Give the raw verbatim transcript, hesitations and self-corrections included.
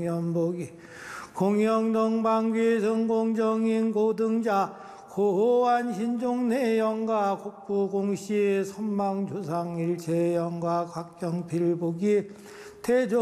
연복이 공영동방귀성 공정인 고등자 고호한 신종내영가 국부공시 선망주상 일체영가 각경필복이 태종